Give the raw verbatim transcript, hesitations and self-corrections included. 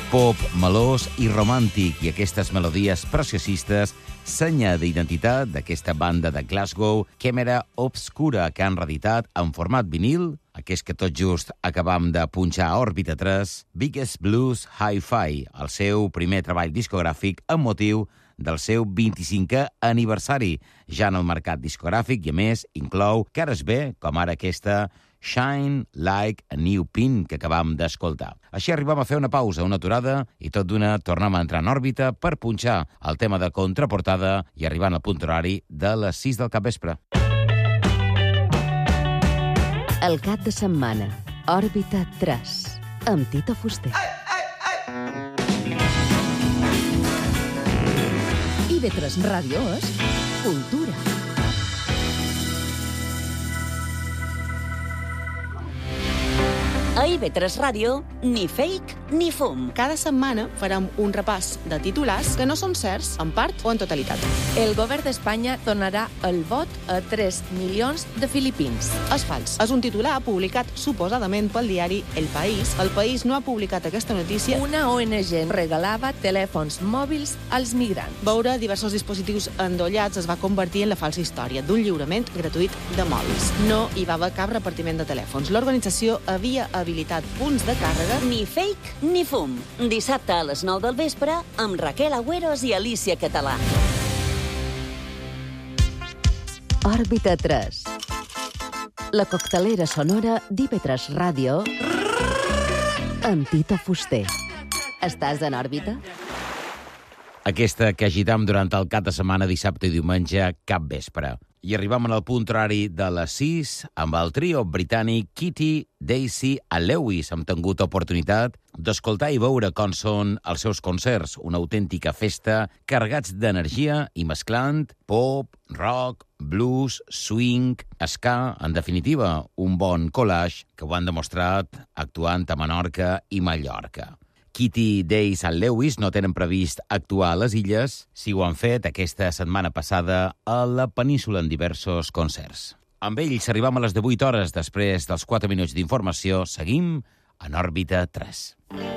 Pop, melós i romàntic, i aquestes melodies preciosistes, senya d'identitat d'aquesta banda de Glasgow, Chimera Obscura, que han reeditat en format vinil, aquest que tot just acabam de punxar a Òrbita tres, Biggest Blues Hi-Fi, el seu primer treball discogràfic amb motiu del seu vint-i-cinquè aniversari, ja en el mercat discogràfic, i a més inclou cares bé, com ara aquesta Shine Like a New Pin, que acabam d'escoltar. Així arribam a fer una pausa, una aturada, i tot d'una tornem a entrar en òrbita per punxar el tema de contraportada i arribant al punt horari de les sis del capvespre. El cap de setmana, Òrbita tres, amb Tito Fuster. I ve tres Ràdio és cultura. A I V tres Ràdio, ni fake ni fum. Cada setmana farem un repàs de titulars que no són certs, en part o en totalitat. El govern d'Espanya donarà el vot a tres milions de filipins. És fals. És un titular publicat suposadament pel diari El País. El País no ha publicat aquesta notícia. Una O N G regalava telèfons mòbils als migrants. Veure diversos dispositius endollats es va convertir en la falsa història d'un lliurament gratuït de mòbils. No hi va haver cap repartiment de telèfons. L'organització havia habilitat punts de càrrega. Ni fake ni fum. Dissabte a les nou del vespre amb Raquel Agüeros i Alicia Català. Òrbita tres. La coctelera sonora d'I V tres Ràdio amb Tito Fuster. Estàs en òrbita? Aquesta que agitam durant el cap de setmana, dissabte i diumenge, cap vespre. I arribam en el punt horari de les sis amb el trio britànic Kitty, Daisy i Lewis. Hem tingut oportunitat d'escoltar i veure com són els seus concerts, una autèntica festa, carregats d'energia i mesclant pop, rock, blues, swing, ska, en definitiva, un bon collage que ho han demostrat actuant a Menorca i Mallorca. Kitty, Daisy i Lewis no tenen previst actuar a les illes, si ho han fet aquesta setmana passada a la península en diversos concerts. Amb ells arribam a les divuit hores, després dels quatre minuts d'informació, seguim en Òrbita tres.